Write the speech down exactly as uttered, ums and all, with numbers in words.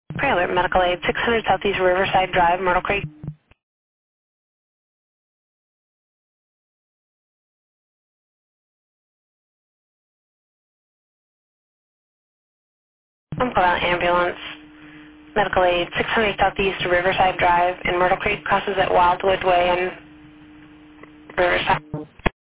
Pre-alert medical aid, six hundred Southeast Riverside Drive, Myrtle Creek. I'm calling ambulance. Medical aid, six hundred Southeast Riverside Drive in Myrtle Creek, crosses at Wildwood Way in Riverside.